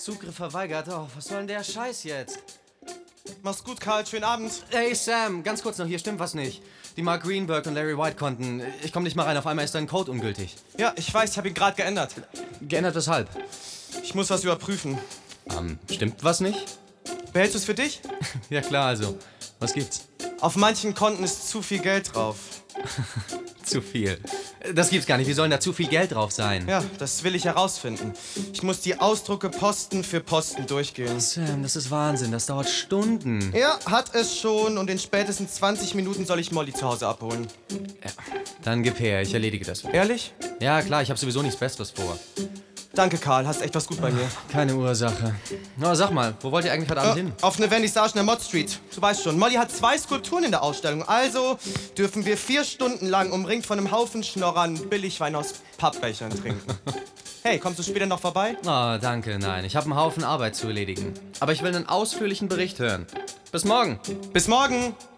Zugriff verweigert. Oh, was soll denn der Scheiß jetzt? Mach's gut, Karl. Schönen Abend. Hey Sam, ganz kurz noch, hier stimmt was nicht. Die Mark Greenberg und Larry White konnten. Ich komm nicht mal rein, auf einmal ist dein Code ungültig. Ja, ich weiß, ich habe ihn gerade geändert. Geändert weshalb? Ich muss was überprüfen. Stimmt was nicht? Behältst du es für dich? Ja klar, also. Was gibt's? Auf manchen Konten ist zu viel Geld drauf. Zu viel. Das gibt's gar nicht. Wie soll denn da zu viel Geld drauf sein? Ja, das will ich herausfinden. Ich muss die Ausdrucke Posten für Posten durchgehen. Sam, das ist Wahnsinn. Das dauert Stunden. Ja, hat es schon und in spätestens 20 Minuten soll ich Molly zu Hause abholen. Ja, dann gib her, ich erledige das. Ehrlich? Ja klar, ich habe sowieso nichts Besseres vor. Danke, Karl. Hast echt was gut bei mir. Keine Ursache. Na, sag mal, wo wollt ihr eigentlich heute Abend hin? Auf eine Vernissage in der Mod Street. Du weißt schon, Molly hat 2 Skulpturen in der Ausstellung. Also dürfen wir 4 Stunden lang umringt von einem Haufen Schnorrern Billigwein aus Pappbechern trinken. Hey, kommst du später noch vorbei? Oh, danke, nein. Ich habe einen Haufen Arbeit zu erledigen. Aber ich will einen ausführlichen Bericht hören. Bis morgen. Bis morgen!